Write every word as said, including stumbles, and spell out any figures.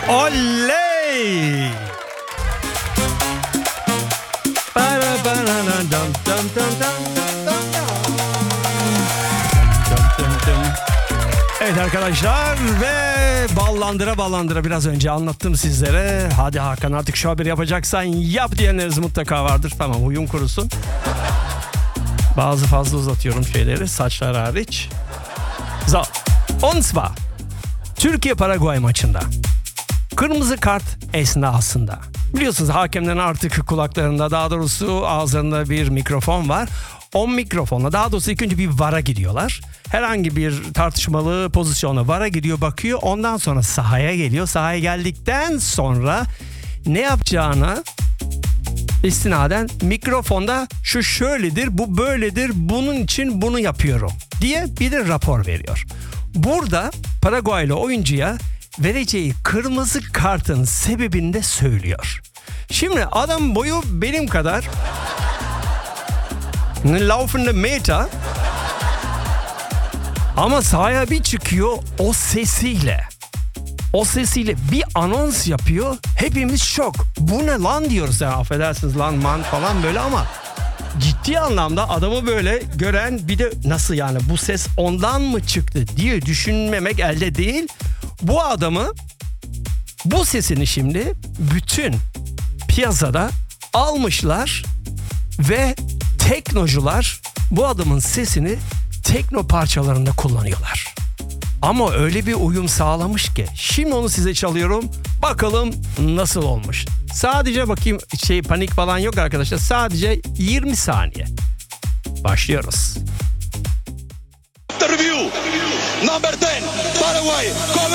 Oley! Evet arkadaşlar ve ballandıra ballandıra biraz önce anlattım sizlere. Hadi Hakan artık şu haberi yapacaksan yap diyenleriniz mutlaka vardır. Tamam, huyum kurusun. Bazı fazla uzatıyorum şeyleri, saçlar hariç. So, und zwar Türkiye Paraguay maçında kırmızı kart esnasında biliyorsunuz hakemlerin artık kulaklarında, daha doğrusu ağızlarında bir mikrofon var. O mikrofonla, daha doğrusu ilk önce bir VAR'a gidiyorlar. Herhangi bir tartışmalı pozisyona VAR'a gidiyor, bakıyor. Ondan sonra sahaya geliyor. Sahaya geldikten sonra ne yapacağını istinaden mikrofonda şu şöyledir, bu böyledir, bunun için bunu yapıyorum diye bir de rapor veriyor. Burada Paraguaylı oyuncuya vereceği kırmızı kartın sebebini de söylüyor. Şimdi adam boyu benim kadar, laufende Meter, ama sahaya bir çıkıyor o sesiyle. O sesiyle bir anons yapıyor. Hepimiz şok. Bu ne lan diyoruz ya, affedersiniz lan man falan böyle, ama ciddi anlamda adamı böyle gören bir de nasıl yani bu ses ondan mı çıktı diye düşünmemek elde değil. Bu adamı, bu sesini şimdi bütün piyasada almışlar ve teknocular bu adamın sesini tekno parçalarında kullanıyorlar. Ama öyle bir uyum sağlamış ki şimdi onu size çalıyorum. Bakalım nasıl olmuş. Sadece bakayım, şey panik falan yok arkadaşlar. Sadece yirmi saniye. Başlıyoruz. Review number ten Paraguay.